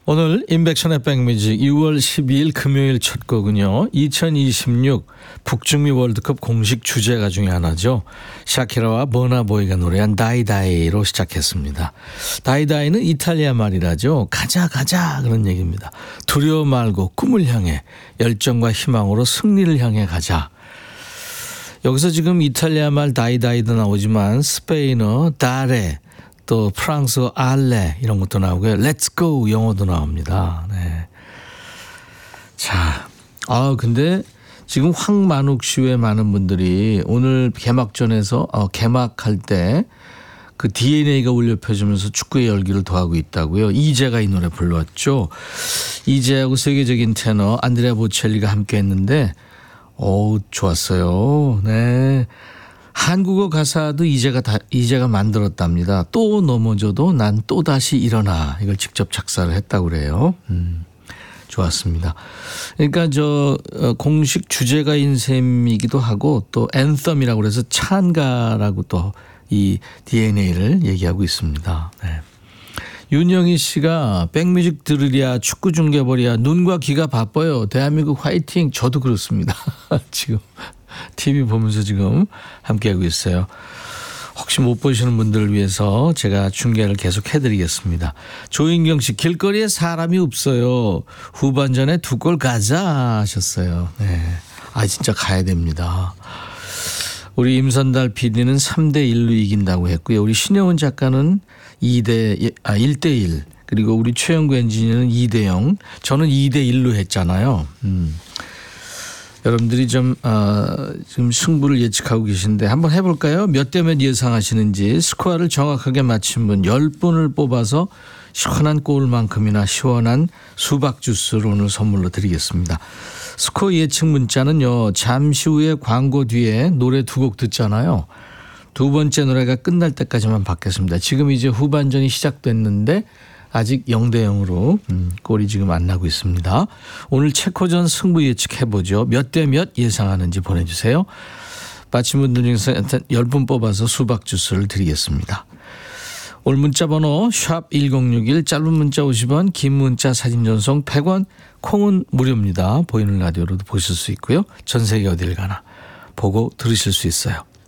오늘 인백션의 백뮤직 6월 12일 금요일 첫 곡은요. 2026 북중미 월드컵 공식 주제가 중에 하나죠. 샤키라와 버나보이가 노래한 다이다이로 시작했습니다. 다이다이는 이탈리아 말이라죠. 가자 가자 그런 얘기입니다. 두려워 말고 꿈을 향해 열정과 희망으로 승리를 향해 가자. 여기서 지금 이탈리아 말 다이다이도 나오지만 스페인어 다레 또 프랑스어 알레 이런 것도 나오고요. Let's go 영어도 나옵니다. 네. 자, 근데 지금 황만욱 씨 외 많은 분들이 오늘 개막전에서 개막할 때 그 DNA가 울려 펴지면서 축구의 열기를 더하고 있다고요. 이재가 이 노래 불렀죠. 이재하고 세계적인 테너 안드레아 보첼리가 함께했는데, 좋았어요. 네. 한국어 가사도 이제가 만들었답니다. 또 넘어져도 난 또다시 일어나. 이걸 직접 작사를 했다고 그래요. 좋았습니다. 그러니까 공식 주제가인 셈이기도 하고 또 앤썸이라고 그래서 찬가라고 또 이 DNA를 얘기하고 있습니다. 네. 윤영희 씨가 백뮤직 들으랴 축구 중계 보랴 눈과 귀가 바빠요. 대한민국 화이팅. 저도 그렇습니다. 지금 TV 보면서 지금 함께하고 있어요. 혹시 못 보시는 분들을 위해서 제가 중계를 계속 해드리겠습니다. 조인경 씨 길거리에 사람이 없어요. 후반전에 2골 가자 하셨어요. 네. 진짜 가야 됩니다. 우리 임선달 PD는 3대1로 이긴다고 했고요. 우리 신혜원 작가는 1대1 그리고 우리 최영구 엔지니어는 2대0 저는 2대1로 했잖아요. 여러분들이 지금 승부를 예측하고 계신데 한번 해볼까요? 몇 대 몇 예상하시는지 스코어를 정확하게 맞힌 분 10분을 뽑아서 시원한 꿀만큼이나 시원한 수박 주스를 오늘 선물로 드리겠습니다. 스코어 예측 문자는요. 잠시 후에 광고 뒤에 노래 2곡 듣잖아요. 두 번째 노래가 끝날 때까지만 받겠습니다. 지금 이제 후반전이 시작됐는데 아직 0대0으로 골이 지금 안 나고 있습니다. 오늘 체코전 승부 예측해보죠. 몇 대 몇 예상하는지 보내주세요. 마친 분들 중에서 10분 뽑아서 수박 주스를 드리겠습니다. 오늘 문자 번호 샵 1061 짧은 문자 50원 긴 문자 사진 전송 100원 콩은 무료입니다. 보이는 라디오로도 보실 수 있고요. 전 세계 어딜 가나 보고 들으실 수 있어요.